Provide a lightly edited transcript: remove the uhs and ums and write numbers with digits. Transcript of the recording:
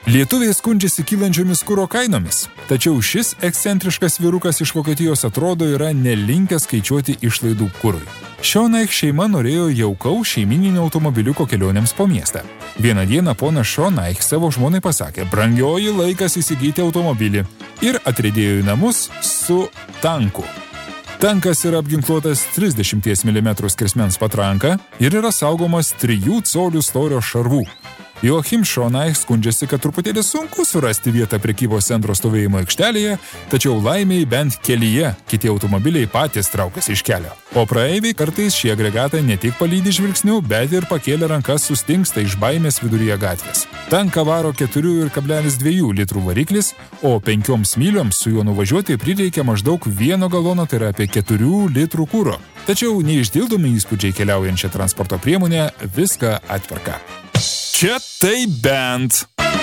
Lietuviai skundžiasi kylančiomis kuro kainomis, tačiau šis ekscentriškas vyrukas iš Vokietijos atrodo yra nelinkęs skaičiuoti išlaidų kurui. Šonaich šeima norėjo jaukaus šeimininio automobiliuko kelionėms po miestą. Vieną dieną ponas Šonaich savo žmonai pasakė, brangioji laikas įsigyti automobilį ir atriedėjo į namus su tanku. Tankas yra apginkluotas 30 mm skersmens patranka ir yra saugomas 3 colių storio šarvų. Joachim Šonaich skundžiasi, kad truputėlį sunku surasti vietą prekybos centro stovėjimo aikštelėje, tačiau laimiai bent kelyje kiti automobiliai patys traukiasi iš kelio. O praeiviai kartais šie agregatai ne tik palydi žvilgsniu, bet ir pakėlę rankas sustingsta iš baimės viduryje gatvės. Tanką varo 4,2 litrų variklis, o 5 mylioms su juo nuvažiuoti prireikia maždaug 1 galono, tai yra apie 4 litrų kuro. Tačiau neišdildomi įspūdžiai keliaujančią transporto priemonę viską atperka. Čia tai bent.